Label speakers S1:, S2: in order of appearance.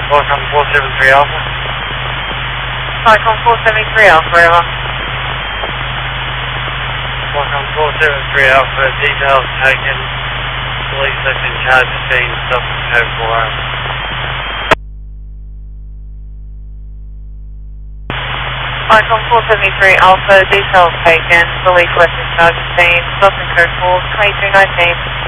S1: Welcome 473 Alpha.
S2: Icon 473 Alpha, over.
S1: Welcome 473 Alpha, details taken. Police that's in charge of being stopped at code 4 hours.
S2: Icon 473 Alpha, details taken. Police left in charge of being stopped in code 4, 2319.